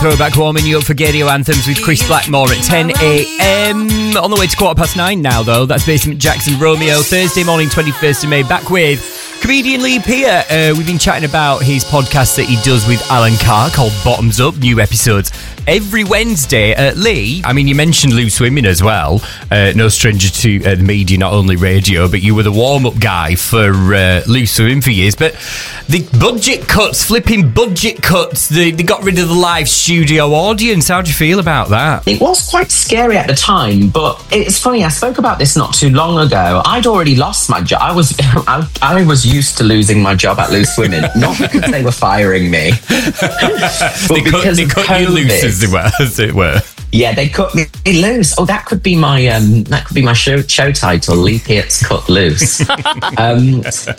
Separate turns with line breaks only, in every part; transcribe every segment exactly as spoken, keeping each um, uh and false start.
throwback warming you up for Radio Anthems with Chris Blackmore at ten a.m. On the way to quarter past nine now, though. That's Basement Jackson Romeo. Thursday morning, twenty-first of May. Back with comedian Lee Peer. Uh, we've been chatting about his podcast that he does with Alan Carr called Bottoms Up. New episodes every Wednesday. Uh, Lee, I mean, you mentioned loose women as well. Uh, no stranger to uh, the media, not only radio, but you were the warm-up guy for uh, loose women for years. But the budget cuts, flipping budget cuts, they, they got rid of the live studio audience. How do you feel about that?
It was quite scary at the time, but it's funny, I spoke about this not too long ago. I'd already lost my job. I was I, I was used to losing my job at Loose Women, not because they were firing me, but
they
because
cut, they
of
cut
COVID.
you loose, as it were. As it were.
Yeah, they cut me loose. Oh, that could be my um, that could be my show show title, Lee Peart's Cut Loose. um,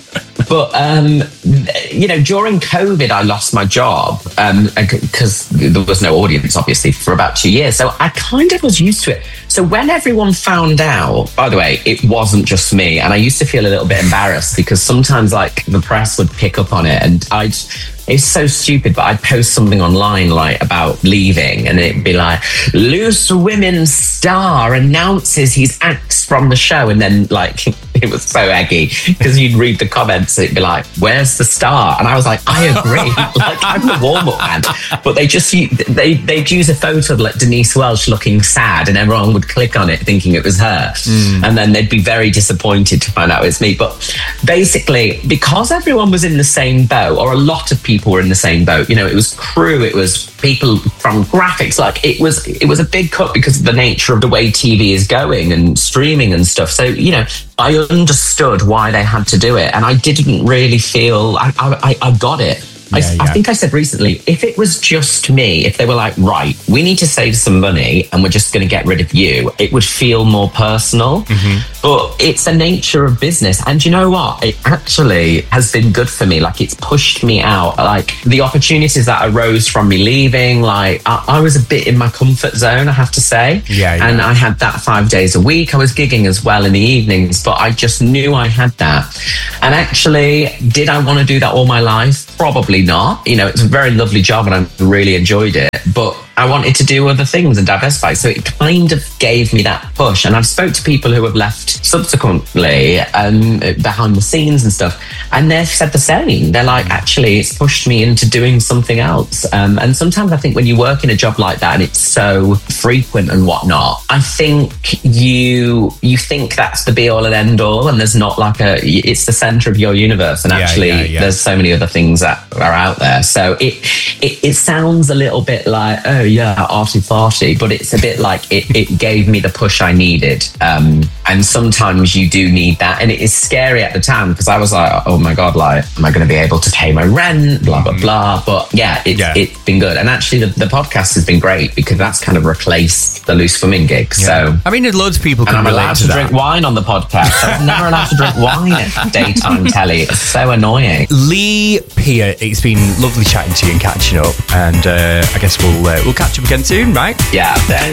but um, you know, during COVID, I lost my job because um, there was no audience, obviously, for about two years. So I kind of was used to it. So when everyone found out, by the way, it wasn't just me, and I used to feel a little bit embarrassed because sometimes, like, the press would pick up on it, and I'd. It's so stupid, but I'd post something online like about leaving, and it'd be like, Loose Women star announces he's axed from the show, and then like it was so eggy because you'd read the comments, it'd be like, where's the star? And I was like, I agree, like I'm the warm-up man, but they just they they'd use a photo of like Denise Welch looking sad, and everyone would click on it thinking it was her, mm. and then they'd be very disappointed to find out it's me. But basically, because everyone was in the same boat, or a lot of people People were in the same boat. You know, it was crew, it was people from graphics. Like it was, it was a big cut because of the nature of the way T V is going and streaming and stuff. So, you know, I understood why they had to do it, and I didn't really feel I, I, I got it. I, yeah, yeah. I think I said recently, if it was just me, if they were like, right, we need to save some money and we're just going to get rid of you, it would feel more personal. Mm-hmm. But it's the nature of business. And you know what? It actually has been good for me. Like, it's pushed me out. Like, the opportunities that arose from me leaving, like, I, I was a bit in my comfort zone, I have to say.
Yeah, yeah.
And I had that five days a week. I was gigging as well in the evenings, but I just knew I had that. And actually, did I want to do that all my life? Probably not. You know, it's a very lovely job and I really enjoyed it, but I wanted to do other things and diversify. So it kind of gave me that push. And I've spoke to people who have left subsequently um, behind the scenes and stuff, and they've said the same. They're like, actually, it's pushed me into doing something else. Um, and sometimes I think when you work in a job like that and it's so frequent and whatnot, I think you you think that's the be all and end all, and there's not like a, it's the center of your universe. And actually, yeah, yeah, yeah. there's so many other things that are out there. So it it, it sounds a little bit like, oh, yeah, arty farty, but it's a bit like it, it gave me the push I needed. Um, and sometimes you do need that. And it is scary at the time because I was like, oh my God, like, am I going to be able to pay my rent? Blah, blah, blah. But yeah, it, yeah. it's been good. And actually the, the podcast has been great because that's kind of replaced the Loose Women gig. Yeah. So
I mean, loads of people can
and I'm
relate
allowed
to,
to
that.
drink wine on the podcast. I was never allowed to drink wine at daytime telly. It's so annoying.
Lee Peer, it's been lovely chatting to you and catching up. And uh, I guess we'll uh, we'll catch up again soon, right?
Yeah, then.